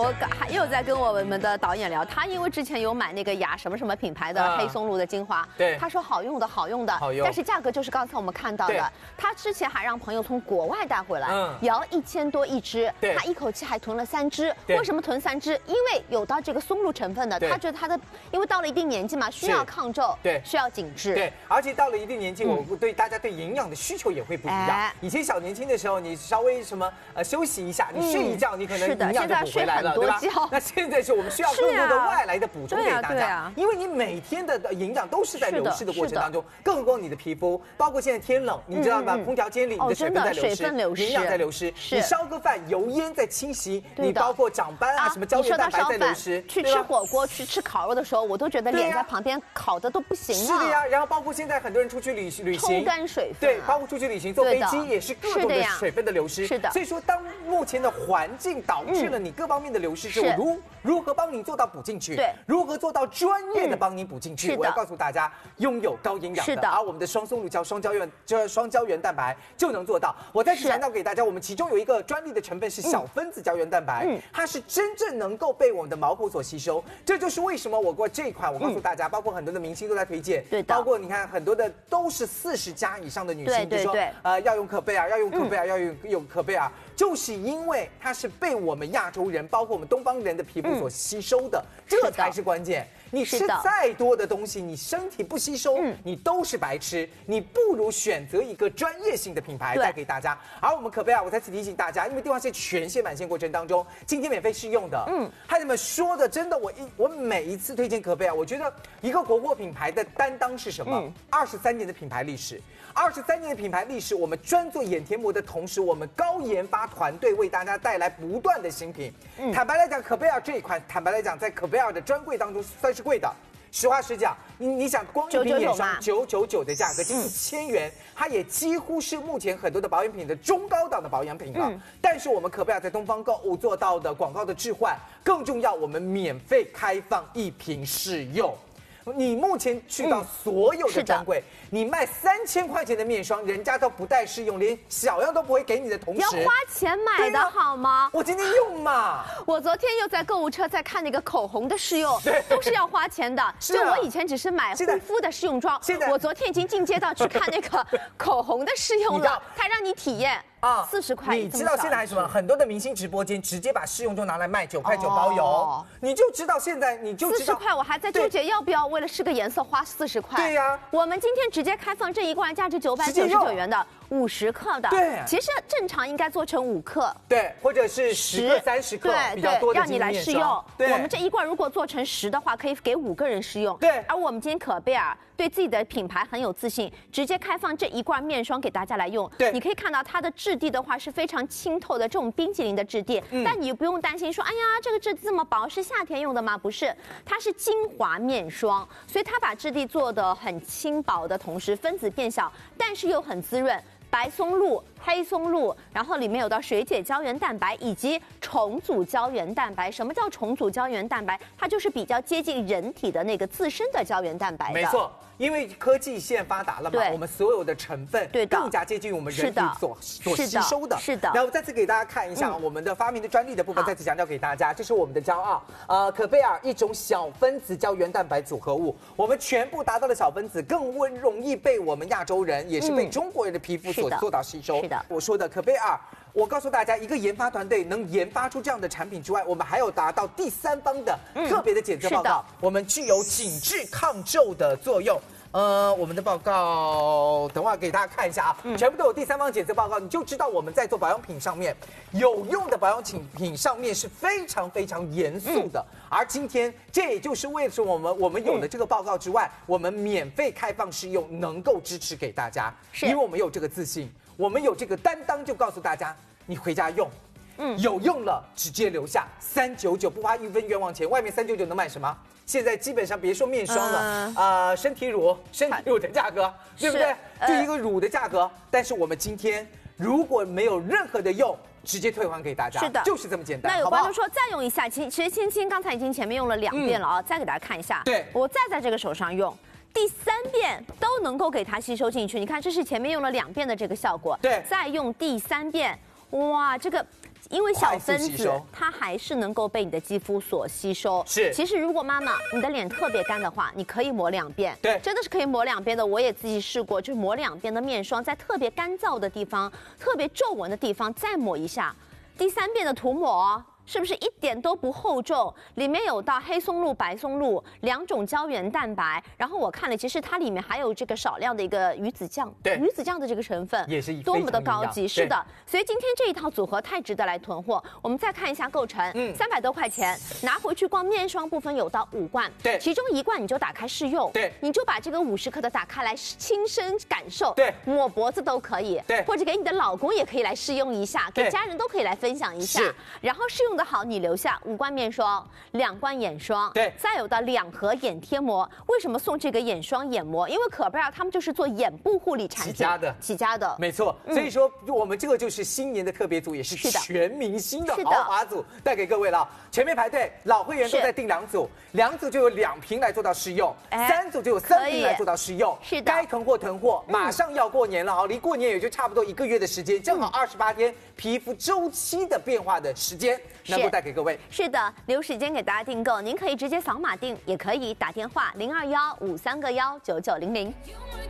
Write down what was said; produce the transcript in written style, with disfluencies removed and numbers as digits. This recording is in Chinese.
我还又在跟我们的导演聊，他因为之前有买那个雅什么什么品牌的黑松露的精华， 对， 他说好用的，好用的，但是价格就是刚才我们看到的，他之前还让朋友从国外带回来，也要1000多一支，他一口气还囤了3支。为什么囤3支？因为有到这个松露成分的，他觉得他的，因为到了一定年纪嘛，需要抗皱，对，需要紧致， 对，而且到了一定年纪，我对大家对营养的需求也会不一样。以前小年轻的时候，你稍微什么休息一下，你睡一觉，你可能营养就补回来了，对吧？那现在是我们需要更多的外来的补充给大家，因为你每天的营养都是在流失的过程当中，更何况你的皮肤，包括现在天冷，你知道吧？空调间里你的水分在流失，营养在流失，你烧个饭油烟在侵袭，你包括长斑啊什么胶原蛋白在流失。 去吃火锅、去吃烤肉的时候，我都觉得脸在旁边烤的都不行了。 是的呀，然后包括现在很多人出去旅行， 冲干水分， 对，包括出去旅行坐飞机也是各种的水分的流失。 是的， 所以说当目前的环境导致了你各方面的流失之后，如何帮你做到补进去？对，如何做到专业的帮你补进去？我要告诉大家，拥有高营养的，而我们的双松露胶、双胶原蛋白就能做到。我再次强调给大家，我们其中有一个专利的成分是小分子胶原蛋白，它是真正能够被我们的毛孔所吸收。这就是为什么我这一款，我告诉大家，包括很多的明星都在推荐，包括你看很多的都是40加以上的女性，就说要用可贝尔，要用可贝尔，要用可贝尔，就是因为它是被我们亚洲人，包括我们东方人的皮肤所吸收的，这才是关键。你吃再多的东西，你身体不吸收，你都是白吃。你不如选择一个专业性的品牌带给大家。而我们可贝尔，我再次提醒大家，因为电话是全线满线过程当中，今天免费试用的。孩子们说的真的，我每一次推荐可贝尔，我觉得一个国货品牌的担当是什么？23年的品牌历史。23年的品牌历史，我们专做眼贴膜的同时，我们高研发团队为大家带来不断的新品。坦白来讲，可贝尔这一款，坦白来讲，在可贝尔的专柜当中算是贵的。实话实讲，你想光一瓶眼霜999的价格就1000元，它也几乎是目前很多的保养品的中高档的保养品了。但是我们可贝尔在东方购物做到的广告的置换，更重要，我们免费开放1瓶试用。你目前去到所有的专柜，你卖3000块钱的面霜，人家都不带试用，连小样都不会给你的同时， 要花钱买的好吗？ 我今天用嘛。 我昨天又在购物车在看那个口红的试用，都是要花钱的。就我以前只是买护肤的试用装，我昨天已经进阶到去看那个口红的试用了，它让你体验。40块， 你知道现在还什么？很多的明星直播间直接把试用装拿来卖9块9包邮，你就知道现在你就知道 40块，我还在纠结要不要为了试个颜色花40块。 对呀， 我们今天直接开放这一罐价值999元的50克的， 对， 其实正常应该做成5克， 对，或者是10克、30克比较多的让你来试用。我们这一罐如果做成10的话，可以给5个人试用。 对， 而我们今天可贝尔对自己的品牌很有自信，直接开放这一罐面霜给大家来用。对，你可以看到它的质地的话是非常清透的这种冰淇淋的质地，但你不用担心说，哎呀，这个质地这么薄，是夏天用的吗？不是，它是精华面霜，所以它把质地做得很轻薄的同时，分子变小，但是又很滋润。白松露、黑松露，然后里面有到水解胶原蛋白以及重组胶原蛋白。什么叫重组胶原蛋白？它就是比较接近人体的那个自身的胶原蛋白的。 没错。因为科技现在发达了嘛，我们所有的成分更加接近我们人体所吸收的。 是的。 然后再次给大家看一下我们的发明的专利的部分，再次强调给大家，这是我们的骄傲。可贝尔一种小分子胶原蛋白组合物，我们全部达到了小分子，更容易被我们亚洲人，也是被中国人的皮肤所做到吸收。 是的。 我说的可贝尔。我告诉大家，一个研发团队能研发出这样的产品之外，我们还有达到第三方的特别的检测报告，我们具有紧致抗皱的作用。我们的报告等会儿给大家看一下啊，全部都有第三方检测报告，你就知道我们在做保养品上面有用的保养品上面是非常非常严肃的。而今天这也就是为什么我们有了这个报告之外，我们免费开放试用，能够支持给大家，因为我们有这个自信。我们有这个担当，就告诉大家，你回家用，有用了直接留下399，不花1分冤枉钱。外面399能买什么？现在基本上别说面霜了，身体乳的价格，对不对？就一个乳的价格。但是我们今天如果没有任何的用，直接退还给大家，是的，就是这么简单。 那有观众说再用一下，其实芊芊刚才已经前面用了2遍了啊，再给大家看一下。 对， 我再在这个手上用。第3遍都能够给它吸收进去，你看这是前面用了2遍的这个效果， 对， 再用第3遍，哇，这个因为小分子它还是能够被你的肌肤所吸收。 是， 其实如果妈妈你的脸特别干的话，你可以抹2遍。 对， 真的是可以抹2遍的。我也自己试过，就是抹2遍的面霜，在特别干燥的地方、特别皱纹的地方再抹一下，第3遍的涂抹。是不是一点都不厚重？里面有到黑松露、白松露2种胶原蛋白，然后我看了，其实它里面还有这个少量的一个鱼子酱， 对， 鱼子酱的这个成分也是多么的高级，是的。所以今天这一套组合太值得来囤货。我们再看一下构成，300多块钱，拿回去光面霜部分有到5罐， 对， 其中1罐你就打开试用， 对， 你就把这个50克的打开来亲身感受， 对， 抹脖子都可以， 对， 或者给你的老公也可以来试用一下，给家人都可以来分享一下，然后试用的好，你留下5罐面霜，2罐眼霜， 对， 再有到2盒眼贴膜。为什么送这个眼霜眼膜？因为可贝尔他们就是做眼部护理产品起家的， 没错。所以说我们这个就是新年的特别组，也是全明星的豪华组，带给各位了。前面排队老会员都在订2组，2组就有2瓶来做到试用，3组就有3瓶来做到试用。 是的， 该囤货囤货，马上要过年了啊，离过年也就差不多1个月的时间，正好28天皮肤周期的变化的时间，能够带给各位。 是的，留时间给大家订购，您可以直接扫码订，也可以打电话0215319900。